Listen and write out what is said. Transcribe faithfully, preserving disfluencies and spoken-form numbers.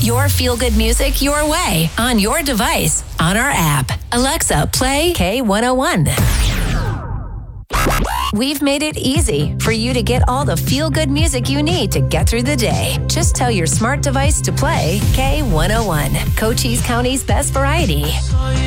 your feel-good music your way, on your device, on our app. Alexa, play K one oh one. We've made it easy for you to get all the feel-good music you need to get through the day. Just tell your smart device to play K one oh one, Cochise County's best variety.